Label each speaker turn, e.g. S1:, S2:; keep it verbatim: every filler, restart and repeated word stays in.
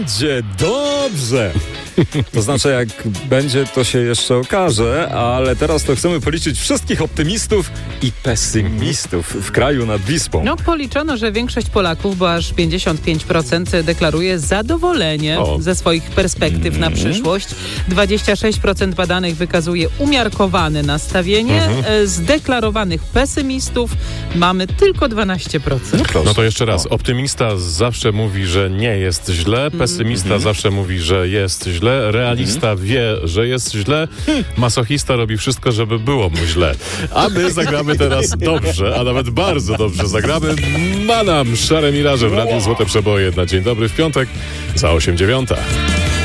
S1: będzie dobrze. To znaczy, jak będzie, to się jeszcze okaże, ale teraz to chcemy policzyć wszystkich optymistów i pesymistów w kraju nad Wisłą.
S2: No, policzono, że większość Polaków, bo aż pięćdziesiąt pięć procent deklaruje zadowolenie
S1: O.
S2: ze swoich perspektyw na przyszłość. dwadzieścia sześć procent badanych wykazuje umiarkowane nastawienie.
S1: Mhm.
S2: Z deklarowanych pesymistów mamy tylko dwanaście procent.
S3: No to jeszcze raz. Optymista zawsze mówi, że nie jest źle. Pesymista
S1: Mhm.
S3: zawsze mówi, że jest źle. Realista wie, że jest źle. Masochista robi wszystko, żeby było mu źle. A my zagramy teraz dobrze, a nawet bardzo dobrze zagramy. Manam, Szare Miraże w Radiu Złote Przeboje na Dzień Dobry w piątek za osiem dziewiąta.